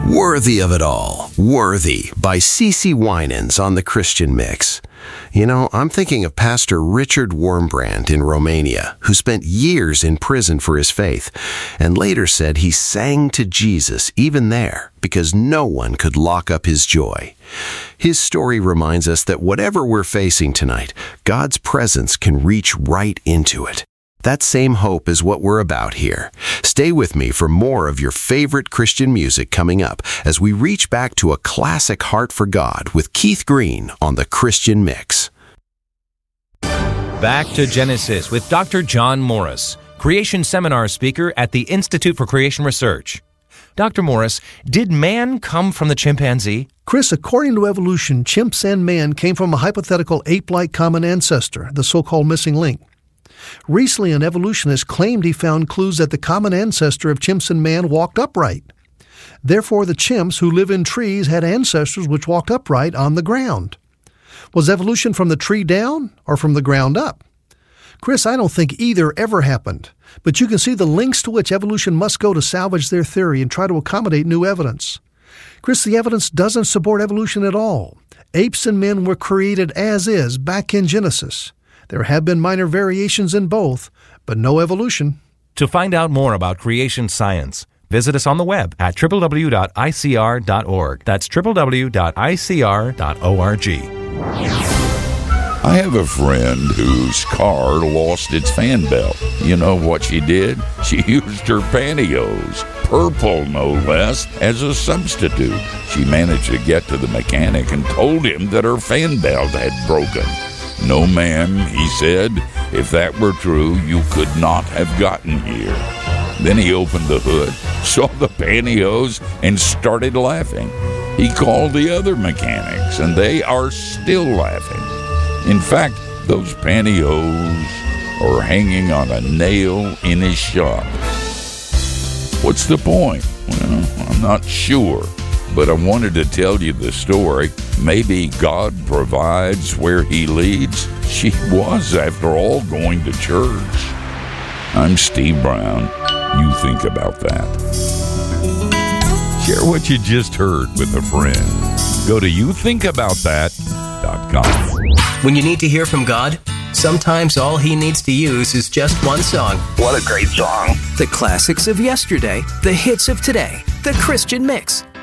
Worthy of It All. Worthy by CeCe Winans on the Christian Mix. You know, I'm thinking of Pastor Richard Wurmbrand in Romania, who spent years in prison for his faith, and later said he sang to Jesus even there because no one could lock up his joy. His story reminds us that whatever we're facing tonight, God's presence can reach right into it. That same hope is what we're about here. Stay with me for more of your favorite Christian music coming up as we reach back to a classic heart for God with Keith Green on the Christian Mix. Back to Genesis with Dr. John Morris, Creation Seminar speaker at the Institute for Creation Research. Dr. Morris, did man come from the chimpanzee? Chris, according to evolution, chimps and man came from a hypothetical ape-like common ancestor, the so-called missing link. Recently, an evolutionist claimed he found clues that the common ancestor of chimps and man walked upright. Therefore, the chimps who live in trees had ancestors which walked upright on the ground. Was evolution from the tree down or from the ground up? Chris, I don't think either ever happened, but you can see the lengths to which evolution must go to salvage their theory and try to accommodate new evidence. Chris, the evidence doesn't support evolution at all. Apes and men were created as is back in Genesis. There have been minor variations in both, but no evolution. To find out more about creation science, visit us on the web at www.icr.org. That's www.icr.org. I have a friend whose car lost its fan belt. You know what she did? She used her pantyhose, purple no less, as a substitute. She managed to get to the mechanic and told him that her fan belt had broken. No, ma'am, he said, if that were true, you could not have gotten here. Then he opened the hood, saw the pantyhose, and started laughing. He called the other mechanics, and they are still laughing. In fact, those pantyhose are hanging on a nail in his shop. What's the point? Well, I'm not sure. But I wanted to tell you the story. Maybe God provides where He leads. She was, after all, going to church. I'm Steve Brown. You think about that. Share what you just heard with a friend. Go to youthinkaboutthat.com. When you need to hear from God, sometimes all He needs to use is just one song. What a great song. The classics of yesterday, the hits of today, the Christian Mix.